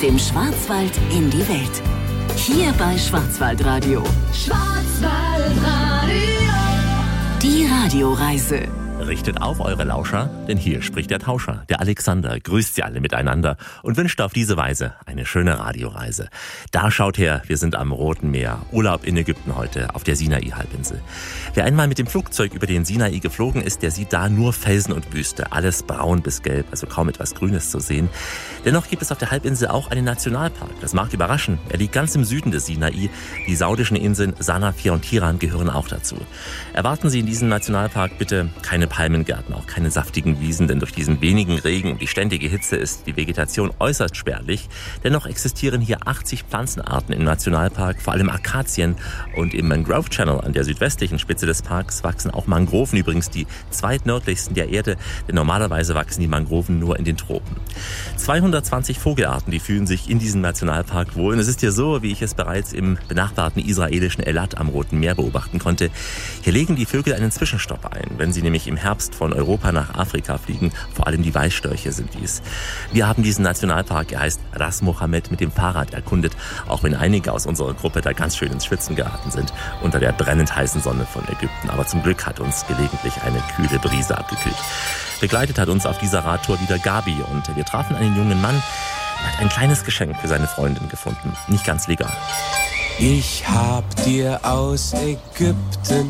dem Schwarzwald in die Welt. Hier bei Schwarzwaldradio. Schwarzwaldradio. Die Radioreise. Richtet auf eure Lauscher, denn hier spricht der Tauscher, der Alexander, grüßt sie alle miteinander und wünscht auf diese Weise eine schöne Radioreise. Da schaut her, wir sind am Roten Meer, Urlaub in Ägypten heute, auf der Sinai-Halbinsel. Wer einmal mit dem Flugzeug über den Sinai geflogen ist, der sieht da nur Felsen und Wüste, alles braun bis gelb, also kaum etwas Grünes zu sehen. Dennoch gibt es auf der Halbinsel auch einen Nationalpark, das mag überraschen. Er liegt ganz im Süden des Sinai, die saudischen Inseln Sanafir und Tiran gehören auch dazu. Erwarten Sie in diesem Nationalpark bitte keine Palmengärten, auch keine saftigen Wiesen, denn durch diesen wenigen Regen und die ständige Hitze ist die Vegetation äußerst spärlich. Dennoch existieren hier 80 Pflanzenarten im Nationalpark, vor allem Akazien, und im Mangrove Channel an der südwestlichen Spitze des Parks wachsen auch Mangroven, übrigens die zweitnördlichsten der Erde, denn normalerweise wachsen die Mangroven nur in den Tropen. 220 Vogelarten, die fühlen sich in diesem Nationalpark wohl, und es ist hier so, wie ich es bereits im benachbarten israelischen Elat am Roten Meer beobachten konnte. Hier legen die Vögel einen Zwischenstopp ein, wenn sie nämlich im Herbst von Europa nach Afrika fliegen. Vor allem die Weißstörche sind dies. Wir haben diesen Nationalpark, er heißt Ras Mohammed, mit dem Fahrrad erkundet, auch wenn einige aus unserer Gruppe da ganz schön ins Schwitzen geraten sind unter der brennend heißen Sonne von Ägypten. Aber zum Glück hat uns gelegentlich eine kühle Brise abgekühlt. Begleitet hat uns auf dieser Radtour wieder Gabi und wir trafen einen jungen Mann, der hat ein kleines Geschenk für seine Freundin gefunden. Nicht ganz legal. Ich hab dir aus Ägypten